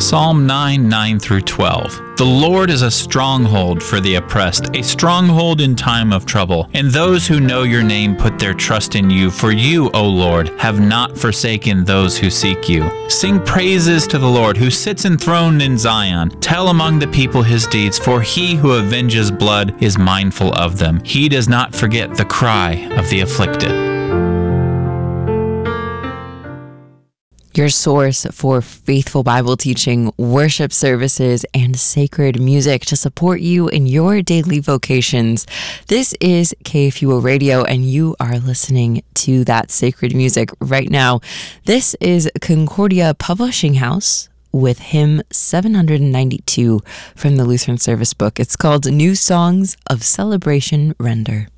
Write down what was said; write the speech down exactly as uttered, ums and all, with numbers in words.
Psalm nine, nine through twelve. The Lord is a stronghold for the oppressed, a stronghold in time of trouble. And those who know your name put their trust in you. For you, O Lord, have not forsaken those who seek you. Sing praises to the Lord, who sits enthroned in Zion. Tell among the people his deeds, for he who avenges blood is mindful of them. He does not forget the cry of the afflicted. Your source for faithful Bible teaching, worship services, and sacred music to support you in your daily vocations. This is K F U O Radio, and you are listening to that sacred music right now. This is Concordia Publishing House with hymn seven hundred ninety-two from the Lutheran Service Book. It's called New Songs of Celebration Render.